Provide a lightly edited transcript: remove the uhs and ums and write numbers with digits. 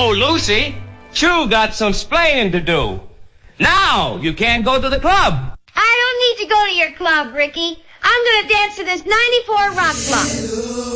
Oh, Lucy, you got some splaining to do. Now you can't go to the club. I don't need to go to your club, Ricky. I'm going to dance to this 94 Rock Club.